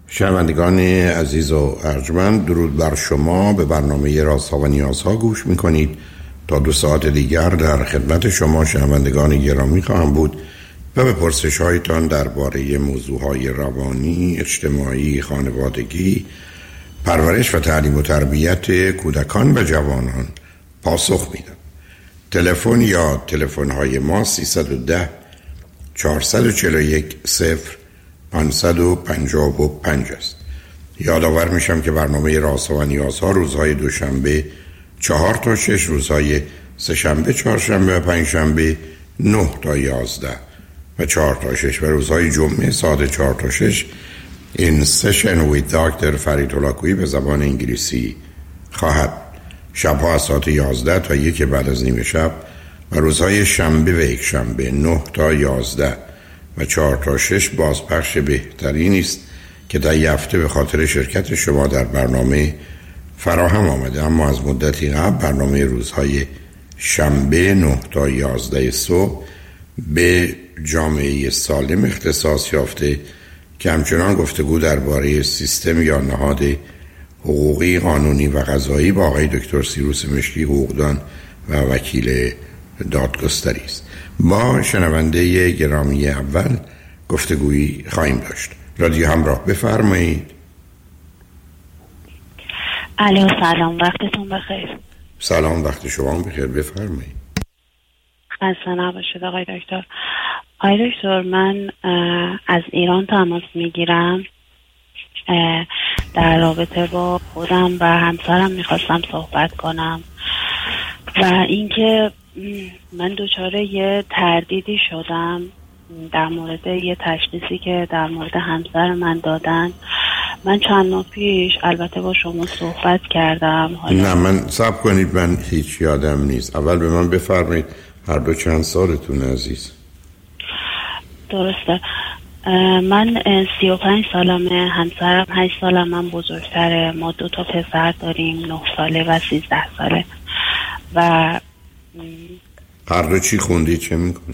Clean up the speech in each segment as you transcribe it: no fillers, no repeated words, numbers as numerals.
شنوندگان عزیز و ارجمند، درود بر شما. به برنامه رازها و نیازها گوش میکنید. تا 2 ساعت دیگر در خدمت شما شنوندگان گرامی خواهم بود و به پرسش هایتان درباره موضوعهای روانی، اجتماعی، خانوادگی، پرورش و تعلیم و تربیت کودکان و جوانان پاسخ میدم. تلفن یا تلفن های ما 310 441 0555 است. یادآور میشم که برنامه رازها و نیازها روزهای دوشنبه 4 تا 6، روزهای سه‌شنبه، چهارشنبه و پنجشنبه 9 تا 11 و 4 تا 6 و روزهای جمعه ساعت 4 تا 6 این سشن ویت دکتر فرید هولاکویی به زبان انگلیسی خواهد. شبها از ساعت 11 تا 1 بعد از نیمه شب و روزهای شنبه و یک شنبه 9 تا 11 و 4 تا 6 بازپخش بهترین است که در یه هفته به خاطر شرکت شما در برنامه فراهم آمده. اما از مدتی قبل برنامه روزهای شنبه 9 تا 11 صبح به جامعه سالم اختصاص یافته که همچنان گفتگو درباره سیستم یا نهاد حقوقی، قانونی و قضایی با آقای دکتر سیروس مشکی، حقوقدان و وکیل دادگستری است. با شنونده گرامی اول گفتگویی خواهیم داشت. رادیو همراه، بفرمایید. الو، سلام، وقتتون بخیر. سلام، وقت شما بخیر، بفرمایید. خسته نباشید آقای دکتر. آقای دکتر، من از ایران تماس میگیرم. در رابطه با خودم و همسرم میخواستم صحبت کنم و اینکه من دچار یه تردیدی شدم در مورد یه تشخیصی که در مورد همسر من دادن. من چند ماه پیش البته با شما صحبت کردم. نه، من صبر کنید، من هیچ یادم نیست. اول به من بفرمایید هر دو چند سالتون عزیز؟ درسته، من 35 سالمه، همسرم 8 سالم من بزرگتره. ما 2 تا پسر داریم، 9 ساله و 13 ساله. و هر دو چی خوندی، چه میکنی؟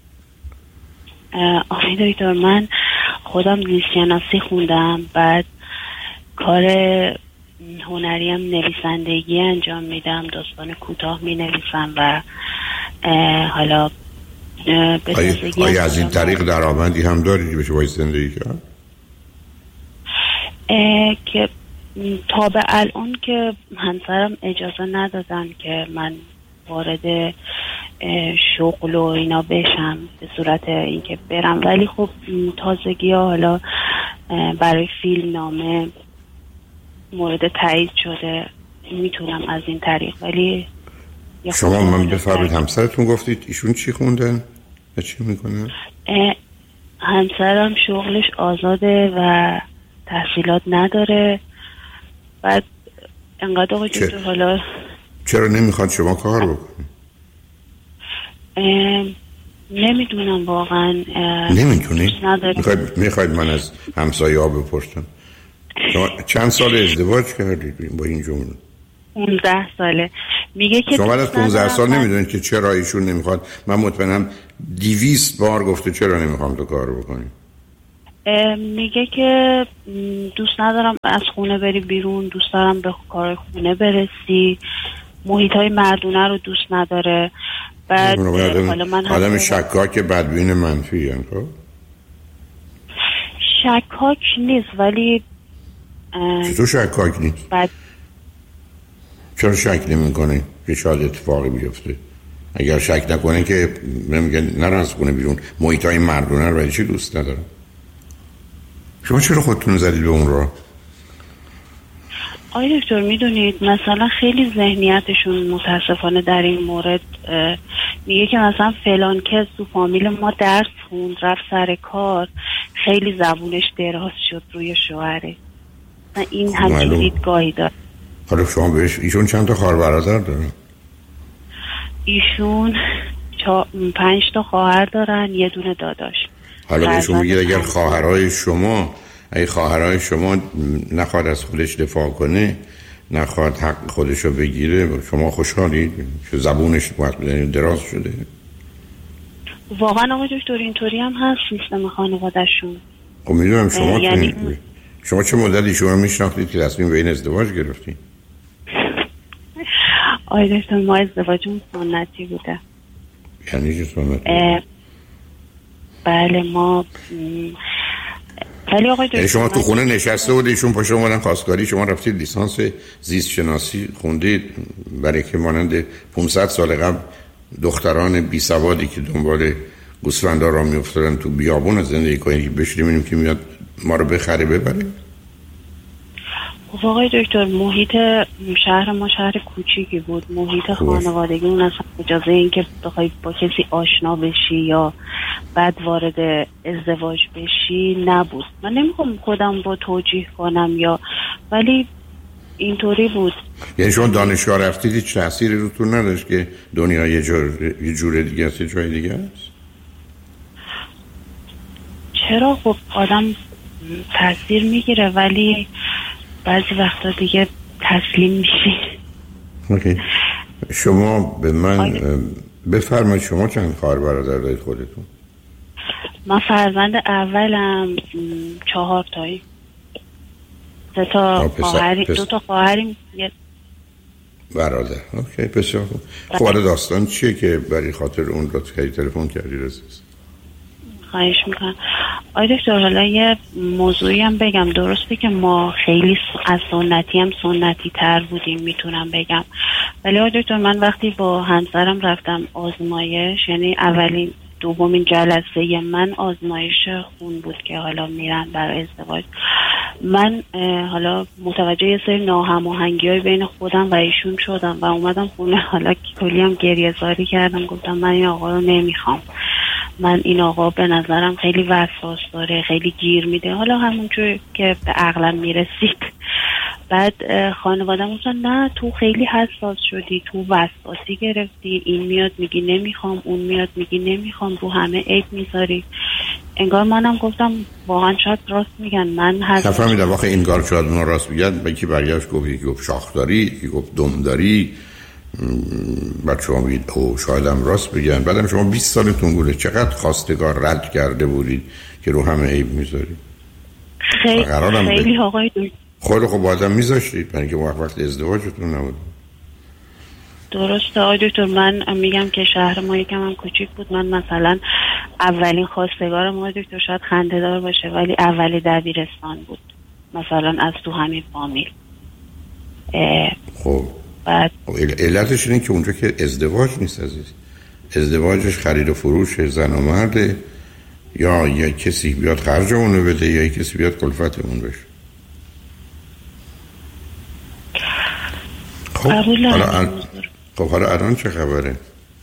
آقای دکتر، من خودم زیست شناسی خوندم، بعد کار هنری هم نویسندگی انجام میدم، داستان کوتاه می نویسم و حالا آیا از این طریق درآمدی هم داری بشه باید زندگی کرد؟ که تا به الان که همسرم اجازه ندادن که من وارد شغل و اینا بشم به صورت اینکه برم، ولی خب تازگی ها حالا برای فیلم نامه مورد تایید شده، میتونم از این طریق. ولی شما من بفرمایید همسرتون گفتید ایشون چی خوندن و چی میکنن؟ همسرم شغلش آزاده و تحصیلات نداره. بعد انقدر آقا جدو حالا چرا نمیخواد شما کار بکنید؟ نمیدونم واقعا. نمیدونی؟ میخواید من از همسایه ها بپرسم شما چند سال ازدواج کردید با این جمله؟ 15 ساله. میگه که شما از 15 سال نمیدونید که چرا ایشون نمیخواد؟ من مطمئنم 200 بار گفته چرا نمیخوام تو کار بکنی. میگه که دوست ندارم از خونه بری بیرون، دوست دارم به کار خونه برسی، محیط های مردونه رو دوست نداره. بعد حالا من آدم شکاک بدبین منفی هم خب؟ شکاک نیست، ولی چطور شکاک نیست؟ چرا شک نمی کنه که شاید اتفاقی بیفته؟ اگر شک نکنه که نمیگه نرو از خونه بیرون، محیط های مردونه رو چی دوست نداره؟ شما چرا خودتون زدید به اون راه؟ آقای دکتر، میدونید مثلا خیلی ذهنیتشون متاسفانه در این مورد میگه که مثلا فلان کس تو فامیل ما درس خوند رفت سر کار، خیلی زبونش دراز شد روی شوهره. این همین دیدگاهی داره. حالا شما بهش ایشون چند تا خواهر برادر دارن؟ ایشون 5 تا خواهر دارن، یه دونه داداش. حالا بهشون میگه اگر خواهرای شما نخواد از خودش دفاع کنه، نخواد حق خودشو بگیره، شما خوشحالید که زبونش دراز شده؟ واقعا آقای دکتر اینطوری هم هست سیستم خانواده‌شون. خب میدونم شما شما چه مدتی شما میشناختید که تصمیم به این ازدواج گرفتید؟ آقای دکتر ما ازدواجمون سنتی بوده. یعنی چه سنتی؟ بله ما ولی آقای دکتر شما تو خونه نشسته بودید، ایشون پا شما اومدن خواستگاری، شما رفتید لیسانس زیست شناسی خوندید برای که مانند 500 سال قبل دختران بی سوادی که دنبال گوسفندا را میافتادن تو بیابون زندگی کنید بشینیم که میاد ما رو بخره ببره؟ آقای دکتر محیط شهر ما شهر کوچیکی بود، محیط خانوادگی اون اصلا اجازه این که بخوای با کسی آشنا بشی یا بعد وارد ازدواج بشی نبود. من نمیخوام خودم با توجیه کنم یا ولی اینطوری بود. یعنی شما دانشگاه رفتید هیچ تأثیری روتون نداشت که دنیا یه جور دیگه است، یه جای دیگه است؟ چرا؟ خب آدم تاثیر میگیره ولی بعضی وقتا دیگه تسلیم میشی. اوکی. شما به من بفرمایید شما چند خواهر برادر دارید خودتون؟ من فرزند اولم 4 تایی. 3 تا خواهری، 2 تا خواهریم، یه برادر. اوکی بسیار خوب. خب حالا داستان چیه که برای خاطر اون لطف کردی تلفن کردی عزیز؟ خواهش میکنم. آقای دکتر حالا یه موضوعی هم بگم، درسته که ما خیلی از سنتی هم سنتی تر بودیم میتونم بگم، ولی آقای دکتر من وقتی با همسرم رفتم آزمایش، یعنی اولین دومین جلسه من آزمایش خون بود که حالا میرن برای ازدواج، من حالا متوجه یه سری ناهماهنگی‌های بین خودم و ایشون شدم و اومدم خونه، حالا کلی هم گریه زاری کردم، گفتم من این آقا رو نمیخوام، من این آقا به نظرم خیلی وسواس داره، خیلی گیر میده، حالا همونجور که به عقلم میرسید. بعد خانواده‌ام گفتن نه تو خیلی حساس شدی، تو وسواسی گرفتی، این میاد میگی نمیخوام، اون میاد میگی نمیخوام، رو همه عیب میذاری. انگار منم گفتم واقعا شاید راست میگن، من حساس نفهمیدم واقعا انگار شاید اونا راست میگن. با کی برگشت گفت، یکی گفت شاخ داری، یکی گفت دم داری، بعد شما میگید او شاید هم راست بگن. بعدم شما 20 سالتون بوده، چقدر خواستگار رد کرده بودید که رو همه عیب میذارید؟ خیلی آقای خیلی خب آدم میذاشتید برای که وقت ازدواجتون نبود. درسته آقای دکتر، من میگم که شهر ما یکم هم کوچیک بود. من مثلا اولین خواستگارم آقای دکتر شاید خنده‌دار باشه ولی اولی دبیرستان بود، مثلا از تو همین فامیل. خب بعد علتش اینه که اونجا که ازدواج نیست عزیز، ازدواجش خرید و فروش زن و مرده، یا کسی بیاد خرج اونو بده یا کسی بیاد کلفت اون بشه. خب حالا الان چه خبره؟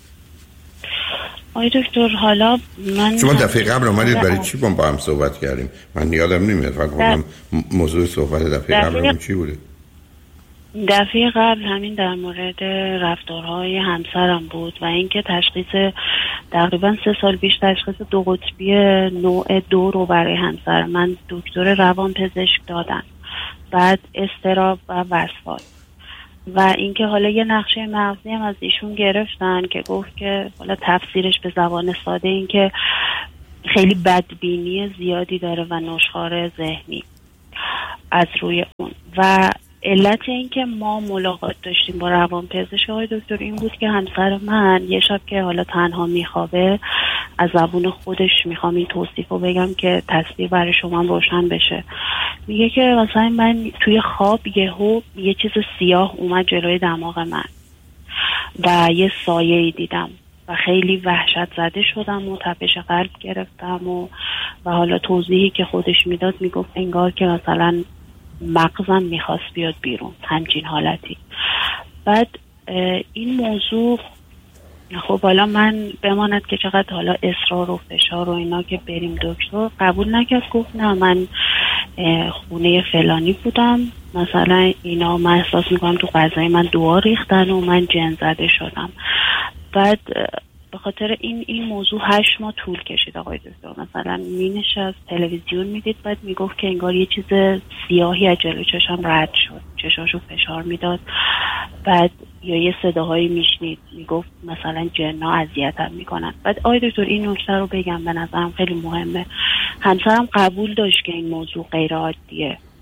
آقای دکتر حالا من شما دفعه قبل اومدید برای چی با هم صحبت کردیم؟ من یادم نمیاد، فقط موضوع صحبت دفعه قبلمون چی بوده؟ دفعه قبل همین در مورد رفتارهای همسرم بود و اینکه تشخیص تقریبا 3 سال پیش تشخیص 2 قطبی نوع 2 رو برای همسر من دکتر روان پزشک دادن، بعد اضطراب و وسواس، و اینکه حالا یه نقشه مغزی هم از ایشون گرفتن که گفت که حالا تفسیرش به زبان ساده این که خیلی بدبینی زیادی داره و نشخوار ذهنی از روی اون. و علت این که ما ملاقات داشتیم با روانپزشک آقای دکتر این بود که همسر من یه شب که حالا تنها میخوابه، از زبون خودش میخوام این توصیف رو بگم که تصویر برای شما روشن بشه، میگه که مثلا من توی خواب یه چیز سیاه اومد جلوی دماغ من و یه سایه‌ای دیدم و خیلی وحشت زده شدم و تپش قلب گرفتم و حالا توضیحی که خودش میداد میگفت انگار که مثلا مغزم میخواست بیاد بیرون، همچین حالتی. بعد این موضوع خب حالا من بماند که چقدر حالا اصرار و فشار و اینا که بریم دکتر قبول نکرد، گفت نه من خونه فلانی بودم مثلا اینا، من احساس میکنم تو غذای من دعا ریختن و من جن زده شدم. بعد به خاطر این موضوع 8 ماه طول کشید آقای دکتر. مثلا مینشست تلویزیون میدید بعد میگفت که انگار یه چیز سیاهی از جلوی چشم رد شد، چشاشو فشار میداد، بعد یا یه صداهایی میشنید میگفت مثلا جنا اذیتم میکنن. بعد آقای دکتر این نکته رو بگم به نظرم خیلی مهمه، همسرم قبول داشت که این موضوع غیر عادیه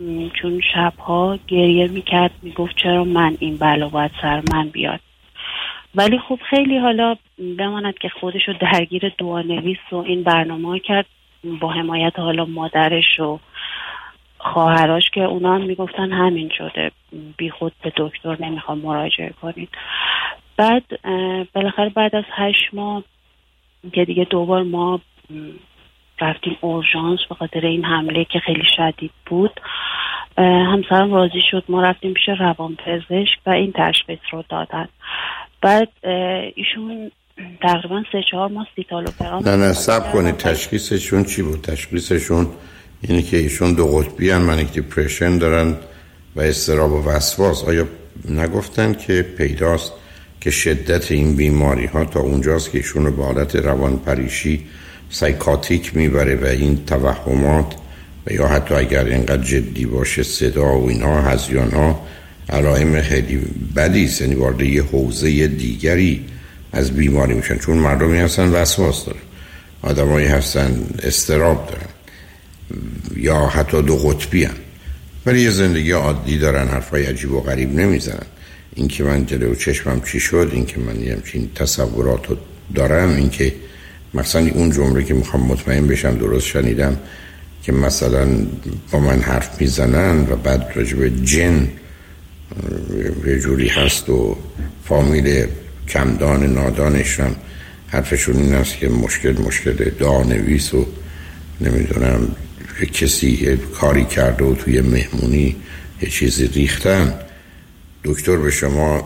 چون شبها گریه میکرد، میگفت چرا من این بلا باید سر من بیاد. ولی خب خیلی حالا بماند که خودشو درگیر دعانویس و این برنامه کرد با حمایت حالا مادرش و خواهرش که اونا هم میگفتن همین شده، بی خود به دکتر نمیخوام مراجعه کنید. بعد بالاخره بعد از 8 ماه که دیگه دوبار ما رفتیم اورژانس به خاطر این حمله که خیلی شدید بود، همسرم راضی شد، ما رفتیم پیش روانپزشک و این تشخیص رو دادن. بعد ایشون تقریبا 3-4 ماه سیتالوپرام. نه صبر کنید، تشخیصشون چی بود؟ تشخیصشون اینه که ایشون 2 قطبی ان، منیک دیپرشن دارن و اضطراب و وسواس. آیا نگفتن که پیداست که شدت این بیماری ها تا اونجاست که ایشون رو به حالت روانپریشی سایکاتیک میبره و این توهمات و یا حتی اگر اینقدر جدی باشه صدا و اینا، هذیان ها، علائم خیلی بدی است، یعنی وارد یه حوزه دیگری از بیماری میشن؟ چون مردمی هستن وسواس دارن، آدمایی هستن اضطراب دارن یا حتی 2 قطبی هم، ولی یه زندگی عادی دارن، حرفای عجیب و غریب نمیزنن. این که من جلو چشمم چی شد، این که من یه همچین تصوراتو دارم، این که مثلا اون جمله که میخوام مطمئن بشم درست شنیدم که مثلا با من حرف میزنن و بعد راجع به جن یه جوری هست و فامیل کمدان نادانشم حرفشون این است که مشکل دعانویس و نمیدونم کسی کاری کرده و توی مهمونی یه چیزی ریختن. دکتر به شما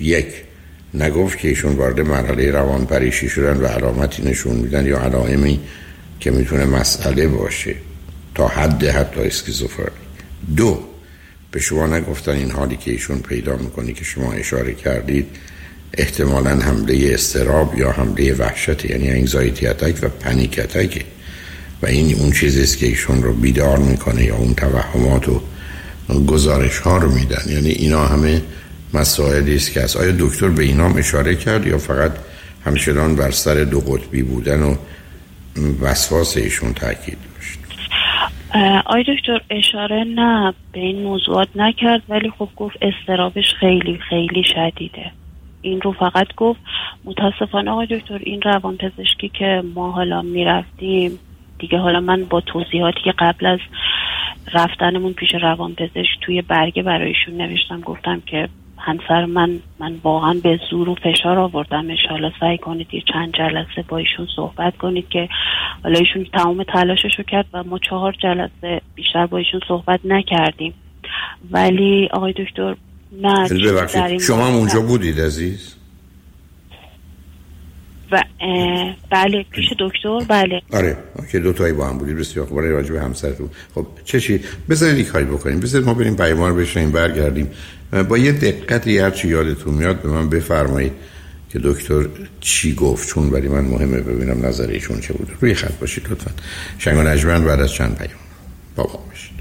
نگفت که ایشون وارد مرحله روانپریشی شدن و علامتی نشون میدن یا علائمی که میتونه مسئله باشه تا حد حتی اسکیزوفرنی؟ 2 به شما نگفتن این حالی که ایشون پیدا میکنی که شما اشاره کردید احتمالاً حمله اضطراب یا حمله وحشت، یعنی انگزایتی اتک و پنیک اتک، و این اون چیزیست که ایشون رو بیدار میکنه یا اون توهمات و گزارش ها رو میدن؟ یعنی اینا همه مسائلی است که از آیا دکتر به اینا اشاره کرد یا فقط همچنان بر سر 2 قطبی بودن و وسواس ایشون تاکید داشت؟ آیا دکتر اشاره نه به این موضوعات نکرد، ولی خب گفت اضطرابش خیلی خیلی شدیده. این رو فقط گفت. متاسفانه آقای دکتر این روانپزشکی که ما حالا میرفتیم دیگه، حالا من با توضیحاتی که قبل از رفتنمون پیش روانپزشک توی برگه برایشون نوشتم، گفتم که همسر من واقعا به زور و فشار آوردمش، حالا سعی کنید یه چند جلسه با ایشون صحبت کنید، که حالا ایشون تمام تلاششو کرد و ما 4 جلسه بیشتر با ایشون صحبت نکردیم. ولی آقای دکتر نه. ببخشید شما هم اونجا بودید عزیز؟ بله پیش دکتر. بله آره که 2 تایی با هم بودید. بسیار خوب. راجع به همسرتون خب چی بذارید یک کاری بکنیم، بذارید ما بریم پیام رو بشنیم برگردیم با یه دقتی هر چی یادتون میاد به من بفرمایید که دکتر چی گفت، چون برای من مهمه ببینم نظر ایشون چه بود. روی خط باشید لطفا. شنگ و نجمن بعد از چند پیام با ما باشید.